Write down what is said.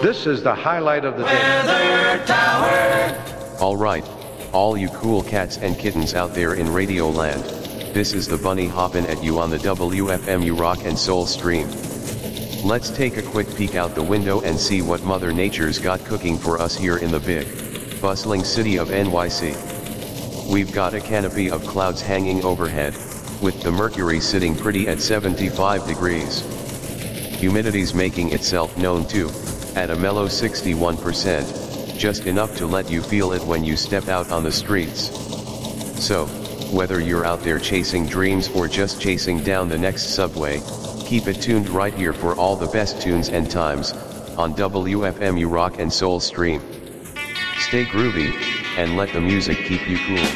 This is the highlight of the day. Weather Tower. Alright, all you cool cats and kittens out there in Radio Land, this is the bunny hoppin' at you on the WFMU Rock and Soul stream. Let's take a quick peek out the window and see what Mother Nature's got cooking for us here in the big, bustling city of NYC. We've got a canopy of clouds hanging overhead, with the mercury sitting pretty at 75 degrees. Humidity's making itself known too, at a mellow 61%, just enough to let you feel it when you step out on the streets. So, whether you're out there chasing dreams or just chasing down the next subway, keep it tuned right here for all the best tunes and times, on WFMU Rock and Soul stream. Stay groovy, and let the music keep you cool.